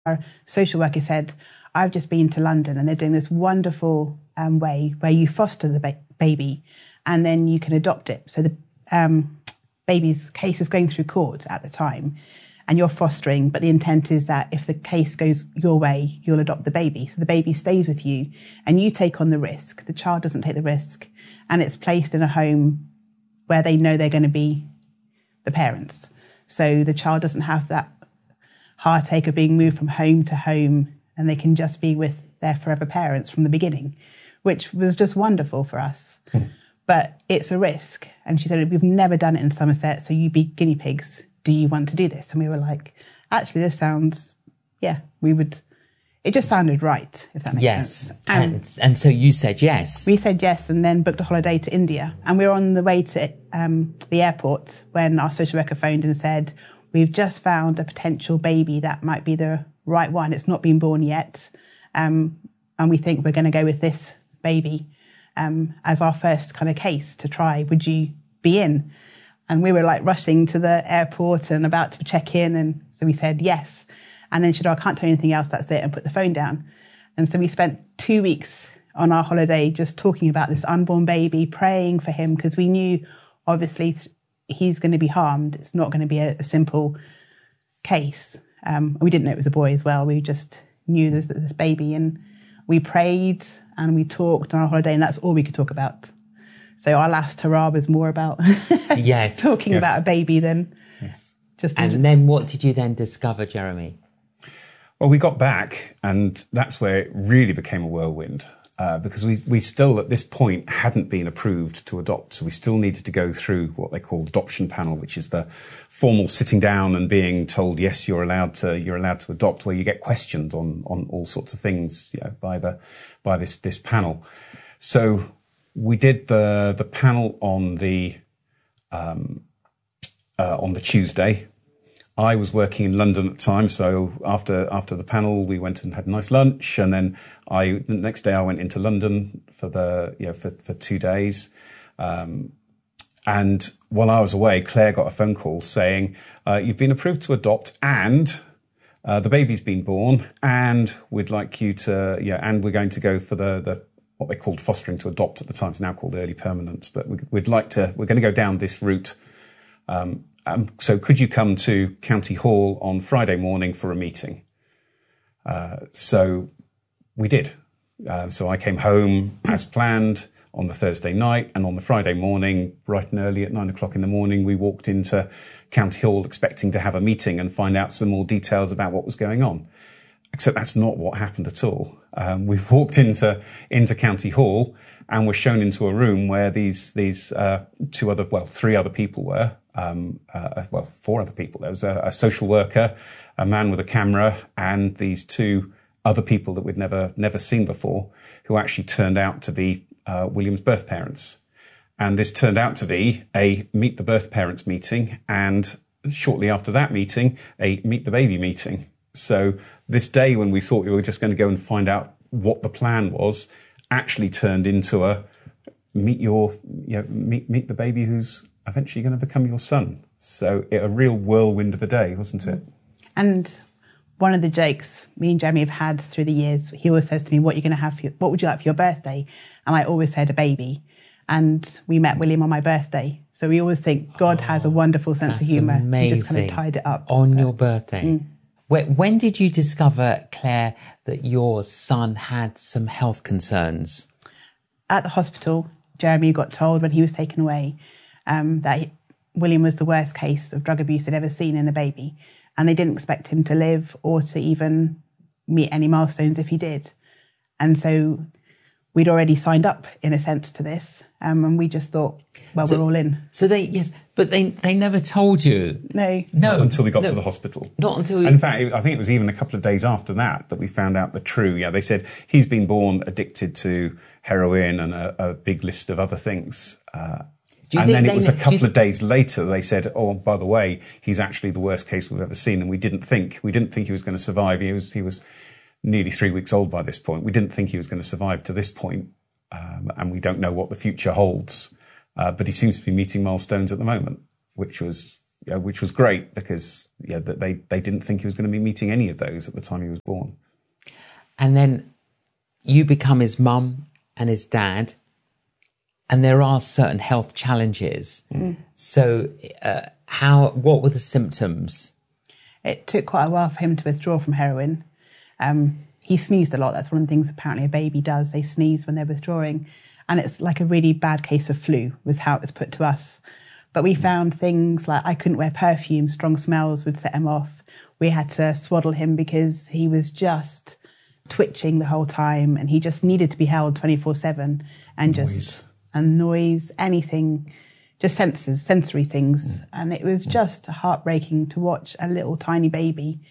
our social worker said, I've just been to London and they're doing this wonderful way where you foster the baby and then you can adopt it. So the baby's case is going through court at the time and you're fostering, but the intent is that if the case goes your way, you'll adopt the baby. So the baby stays with you and you take on the risk. The child doesn't take the risk and it's placed in a home where they know they're going to be the parents. So the child doesn't have that heartache of being moved from home to home and they can just be with their forever parents from the beginning, which was just wonderful for us. But it's a risk. And she said, we've never done it in Somerset, so you be guinea pigs. Do you want to do this? And we were like, actually, this sounds, we would. It just sounded right, if that makes sense. And so you said yes. We said yes and then booked a holiday to India. And we were on the way to the airport when our social worker phoned and said, we've just found a potential baby that might be the right one. It's not been born yet. And we think we're going to go with this baby as our first kind of case to try. Would you be in? And we were like rushing to the airport and about to check in. And so we said yes. And then she said, I can't tell you anything else. That's it. And put the phone down. And so we spent 2 weeks on our holiday just talking about this unborn baby, praying for him, because we knew obviously he's going to be harmed. It's not going to be a simple case. We didn't know it was a boy as well. We just knew there's this baby and we prayed and we talked on our holiday and that's all we could talk about. So our last hurrah was more about talking about a baby than just... And then what did you then discover, Jeremy? Well, we got back and that's where it really became a whirlwind. Because we still, at this point, hadn't been approved to adopt. So we still needed to go through what they call adoption panel, which is the formal sitting down and being told, yes, you're allowed to adopt, where you get questioned on all sorts of things, by this panel. So we did the panel on the Tuesday. I was working in London at the time, so after the panel, we went and had a nice lunch, and then the next day I went into London for for 2 days. And while I was away, Claire got a phone call saying, "You've been approved to adopt, and the baby's been born, and we'd like you to and we're going to go for the what they called fostering to adopt at the time. It's now called early permanence, but we're going to go down this route." So could you come to County Hall on Friday morning for a meeting? So we did. So I came home as planned on the Thursday night, and on the Friday morning, bright and early at 9 o'clock in the morning, we walked into County Hall expecting to have a meeting and find out some more details about what was going on. Except that's not what happened at all. We walked into County Hall and were shown into a room where these three other people were. Four other people. There was a social worker, a man with a camera, and these two other people that we'd never seen before, who actually turned out to be William's birth parents. And this turned out to be a Meet the Birth Parents meeting, and shortly after that meeting, a Meet the Baby meeting. So this day, when we thought we were just going to go and find out what the plan was, actually turned into a meet the baby who's eventually going to become your son. So a real whirlwind of a day, wasn't it? And one of the jokes me and Jeremy have had through the years, he always says to me, what would you like for your birthday? And I always said a baby. And we met William on my birthday. So we always think God has a wonderful sense of humour. Amazing. He just kind of tied it up. On your birthday. When did you discover, Claire, that your son had some health concerns? At the hospital, Jeremy got told when he was taken away that William was the worst case of drug abuse they'd ever seen in a baby. And they didn't expect him to live or to even meet any milestones if he did. And so we'd already signed up, in a sense, to this. And we just thought, we're all in. So but they never told you. No. Not until we got to the hospital. Not until... In fact, I think it was even a couple of days after that we found out the true. Yeah, they said he's been born addicted to heroin and a big list of other things. And then it was a couple of days later they said, oh, by the way, he's actually the worst case we've ever seen. And we didn't think he was going to survive. He was nearly 3 weeks old by this point. We didn't think he was going to survive to this point. And we don't know what the future holds. But he seems to be meeting milestones at the moment, which was which was great because that they didn't think he was going to be meeting any of those at the time he was born. And then you become his mum and his dad, and there are certain health challenges. So what were the symptoms? It took quite a while for him to withdraw from heroin. He sneezed a lot. That's one of the things apparently a baby does. They sneeze when they're withdrawing. And it's like a really bad case of flu was how it was put to us. But we found things like I couldn't wear perfume, strong smells would set him off. We had to swaddle him because he was just twitching the whole time and he just needed to be held 24/7 and noise, anything, just sensory things. And it was just heartbreaking to watch a little tiny baby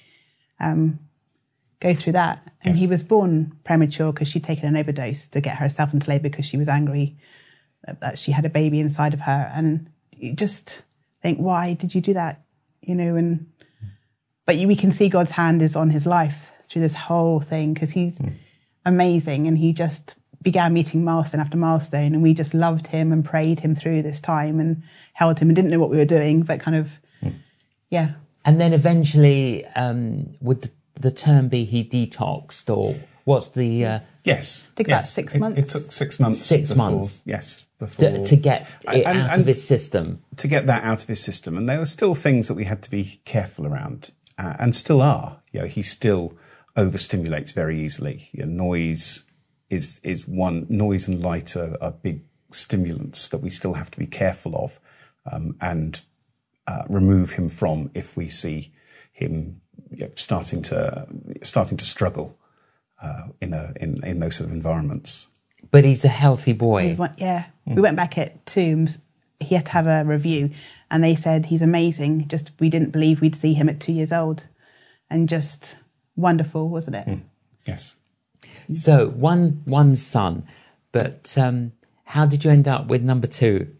go through that. And he was born premature because she'd taken an overdose to get herself into labour because she was angry that she had a baby inside of her. And you just think, why did you do that? But we can see God's hand is on his life through this whole thing because he's amazing, and he just began meeting milestone after milestone, and we just loved him and prayed him through this time and held him and didn't know what we were doing, but kind of, yeah. And then eventually, would the term be he detoxed, or what's the... Yes. It took about 6 months. It took 6 months. 6 months. Yes, before... To get it out of his system. To get that out of his system. And there were still things that we had to be careful around, and still are. He still overstimulates very easily. Noise is one. Noise and light are big stimulants that we still have to be careful of, and remove him from if we see him starting to struggle in those sort of environments. But he's a healthy boy. We went back at 2. He had to have a review, and they said he's amazing. Just we didn't believe we'd see him at 2 years old, and just wonderful, wasn't it? Yes. So one son, but how did you end up with number 2?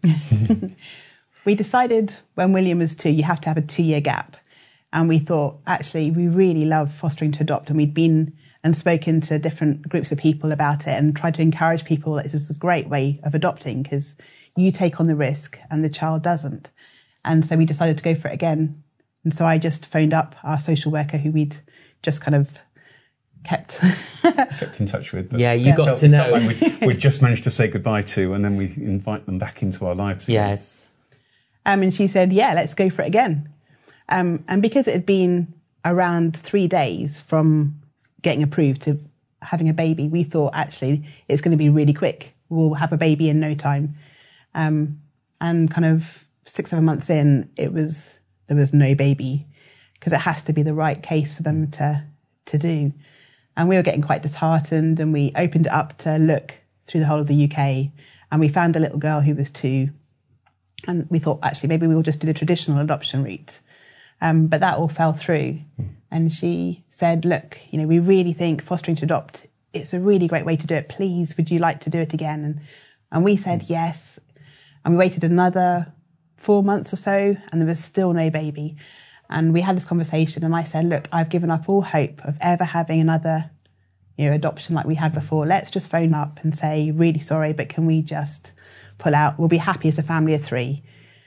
We decided when William was 2, you have to have a 2-year gap. And we thought, actually, we really love fostering to adopt. And we'd been and spoken to different groups of people about it and tried to encourage people that this is a great way of adopting because you take on the risk and the child doesn't. And so we decided to go for it again. And so I just phoned up our social worker who we'd just kind of kept in touch with. Got to know. Felt like we'd just managed to say goodbye to, and then we invite them back into our lives again. Yes. And she said, let's go for it again. And because it had been around 3 days from getting approved to having a baby, we thought, actually, it's going to be really quick. We'll have a baby in no time. And kind of 6-7 months in, there was no baby because it has to be the right case for them to do. And we were getting quite disheartened, and we opened it up to look through the whole of the UK, and we found a little girl who was 2. And we thought, actually, maybe we'll just do the traditional adoption route. But that all fell through. And she said, look, we really think fostering to adopt, it's a really great way to do it. Please, would you like to do it again? And we said yes. And we waited another 4 months or so, and there was still no baby. And we had this conversation, and I said, look, I've given up all hope of ever having another adoption like we had before. Let's just phone up and say, really sorry, but can we just pull out? We'll be happy as a family of 3.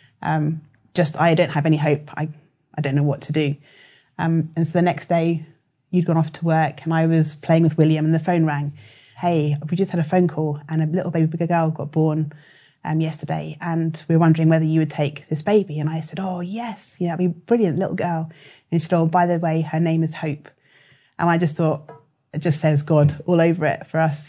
I don't have any hope. I don't know what to do. And so the next day, you'd gone off to work, and I was playing with William, and the phone rang. Hey, we just had a phone call, and a little baby girl got born yesterday, and we were wondering whether you would take this baby. And I said, oh, yes, that'd be a brilliant little girl. And she said, oh, by the way, her name is Hope. And I just thought, it just says God all over it for us,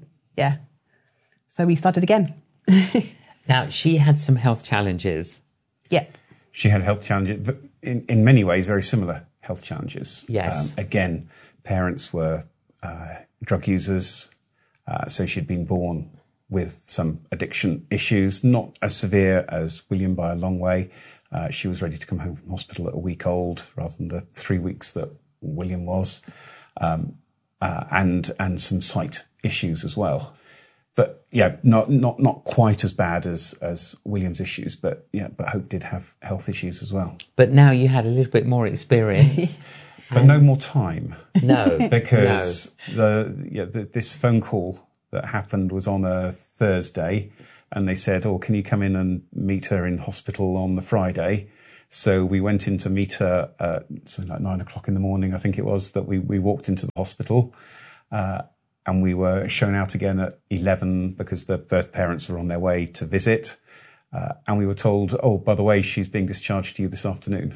So we started again. Now, she had some health challenges. Yeah. She had health challenges, but in many ways, very similar health challenges. Yes. Again, parents were drug users, so she'd been born with some addiction issues, not as severe as William by a long way. She was ready to come home from hospital at a week old rather than the 3 weeks that William was, and some sight issues as well. But not quite as bad as William's issues, but Hope did have health issues as well. But now you had a little bit more experience. But no more time. No. Because this phone call that happened was on a Thursday, and they said, oh, can you come in and meet her in hospital on the Friday? So we went in to meet her at something like 9 o'clock in the morning, I think it was, that we walked into the hospital. And we were shown out again at 11 because the birth parents were on their way to visit. And we were told, oh, by the way, she's being discharged to you this afternoon.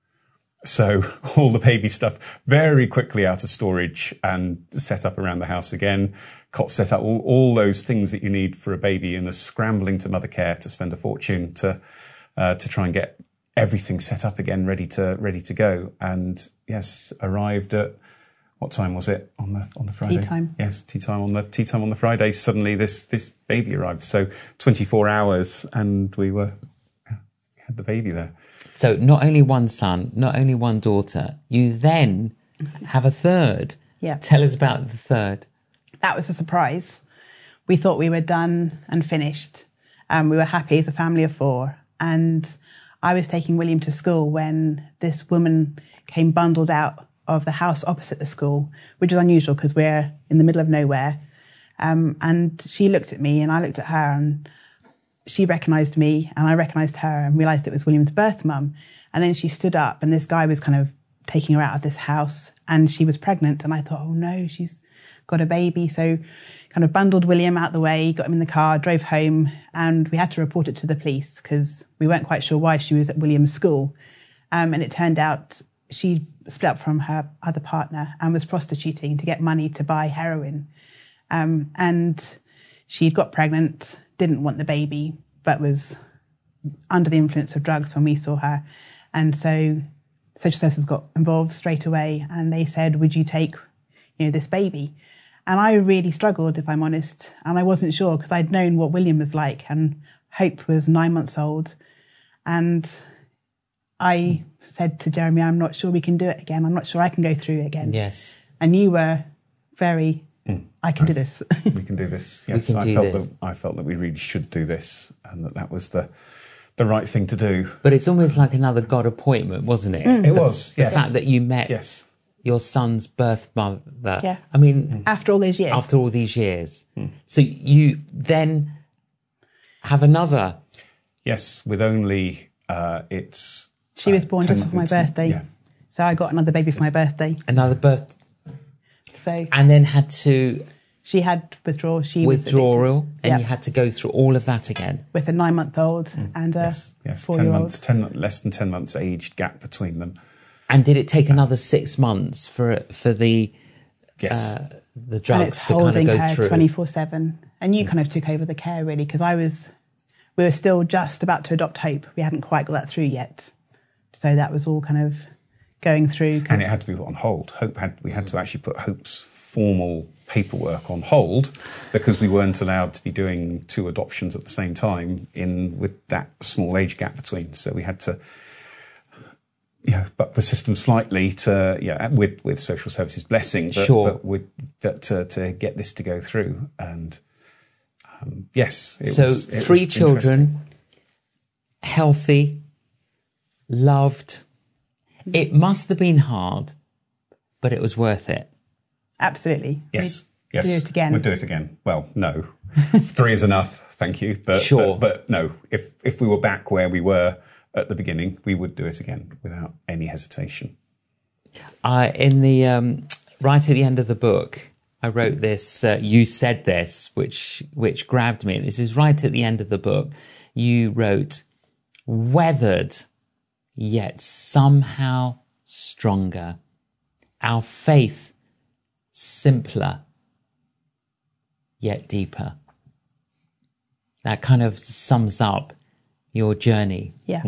So all the baby stuff very quickly out of storage and set up around the house again. Cot set up, all those things that you need for a baby, and a scrambling to mother care to spend a fortune to try and get everything set up again, ready to go. And yes, arrived at, what time was it on the Friday? Tea time. Yes, tea time on the Friday. Suddenly this baby arrived. So 24 hours, and we had the baby there. So not only one son, not only one daughter, you then have a third. Yeah. Tell us about the third. That was a surprise. We thought we were done and finished. We were happy as a family of 4. And I was taking William to school when this woman came bundled out of the house opposite the school, which was unusual because we're in the middle of nowhere. And she looked at me and I looked at her, and she recognised me and I recognised her and realised it was William's birth mum. And then she stood up and this guy was kind of taking her out of this house, and she was pregnant. And I thought, oh no, she's got a baby. So kind of bundled William out the way, got him in the car, drove home, and we had to report it to the police because we weren't quite sure why she was at William's school. And it turned out she split up from her other partner and was prostituting to get money to buy heroin. And she'd got pregnant, didn't want the baby, but was under the influence of drugs when we saw her. And so social services got involved straight away, and they said, would you take, this baby? And I really struggled, if I'm honest. And I wasn't sure because I'd known what William was like, and Hope was 9 months old. And I said to Jeremy, I'm not sure we can do it again. I'm not sure I can go through it again. Yes. And you were very, I can do this. We can do this. Yes, I felt that we really should do this, and that was the right thing to do. But it's almost like another God appointment, wasn't it? It was, yes. The fact that you met your son's birth mother. Yeah. I mean, after all these years. After all these years. So you then have another. Yes, with only it's. She was born just before my birthday. Yeah. So I got another baby for my birthday. Another birth. So. And then had to. She had withdrawal. Withdrawal, and you had to go through all of that again. With a 9-month-old and a 4-year-old. Less than 10 months aged gap between them. And did it take another 6 months for the drugs to kind of go through? 24/7, and you kind of took over the care really, because we were still just about to adopt Hope. We hadn't quite got that through yet, so that was all kind of going through. And it had to be put on hold. We had to actually put Hope's formal paperwork on hold because we weren't allowed to be doing 2 adoptions at the same time with that small age gap between. So we had to. Buck the system slightly to with social services blessing, but to get this to go through. And yes, it so was, 3 children, healthy, loved. It must have been hard, but it was worth it. Absolutely. Yes. We'd do it again. We'd do it again. Well, no, 3 is enough. Thank you, but but no. If we were back where we were at the beginning, we would do it again without any hesitation. In the right at the end of the book, I wrote this. You said this, which grabbed me. This is right at the end of the book. You wrote, "Weathered, yet somehow stronger. Our faith simpler, yet deeper." That kind of sums up your journey. Yeah.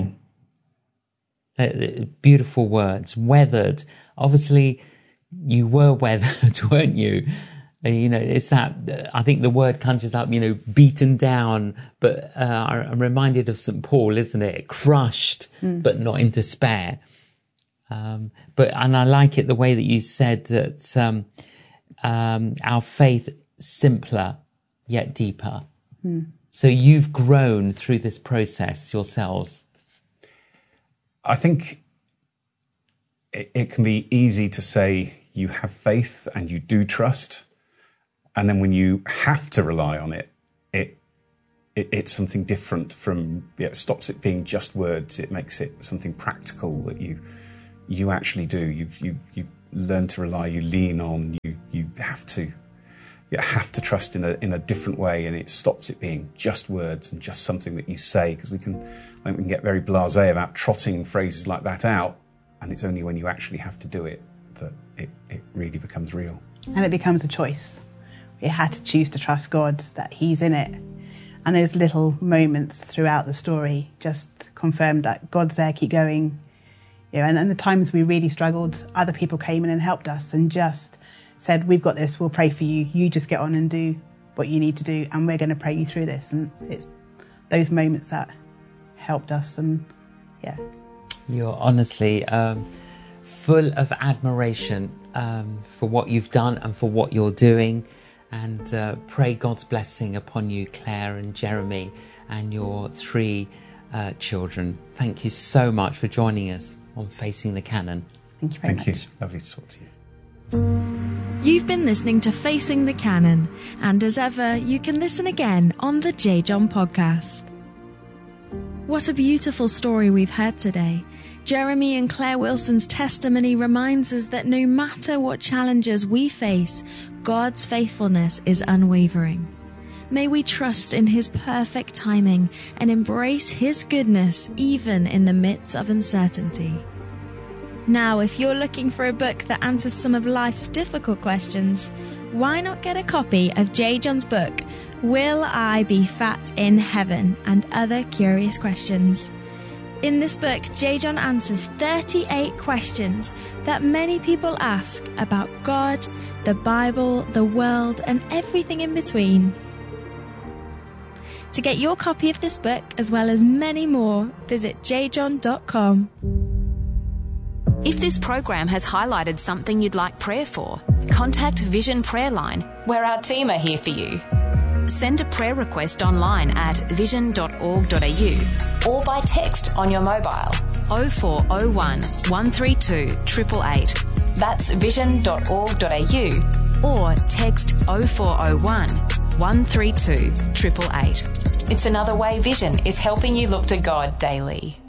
Beautiful words. Weathered. Obviously, you were weathered, weren't you? It's that, I think the word conjures up, beaten down, but I'm reminded of St. Paul, isn't it? Crushed, but not in despair. And I like it the way that you said that our faith simpler, yet deeper. So you've grown through this process yourselves. I think it can be easy to say you have faith and you do trust, and then when you have to rely on it, it it's something different from, it stops it being just words. It makes it something practical that you actually do. You learn to rely, you lean on, you have to trust in a different way, and it stops it being just words and just something that you say, because I think we can get very blasé about trotting phrases like that out, and it's only when you actually have to do it that it really becomes real. And it becomes a choice. We had to choose to trust God, that He's in it. And those little moments throughout the story just confirmed that God's there, keep going. You know, and then the times we really struggled, other people came in and helped us and just said, we've got this, we'll pray for you. You just get on and do what you need to do, and we're going to pray you through this. And it's those moments that helped us. And yeah. You're honestly full of admiration for what you've done and for what you're doing. And pray God's blessing upon you, Claire and Jeremy, and your 3 children. Thank you so much for joining us on Facing the Canon. Thank you very much. Thank you. Lovely to talk to you. You've been listening to Facing the Canon, and as ever, you can listen again on the J. John podcast. What a beautiful story we've heard today. Jeremy and Claire Wilson's testimony reminds us that no matter what challenges we face, God's faithfulness is unwavering. May we trust in His perfect timing and embrace His goodness even in the midst of uncertainty. Now, if you're looking for a book that answers some of life's difficult questions, why not get a copy of J. John's book, Will I Be Fat in Heaven? And Other Curious Questions. In this book, J. John answers 38 questions that many people ask about God, the Bible, the world, and everything in between. To get your copy of this book, as well as many more, visit jjohn.com. If this program has highlighted something you'd like prayer for, contact Vision Prayer Line, where our team are here for you. Send a prayer request online at vision.org.au or by text on your mobile 0401 132 888. That's vision.org.au or text 0401 132 888. It's another way Vision is helping you look to God daily.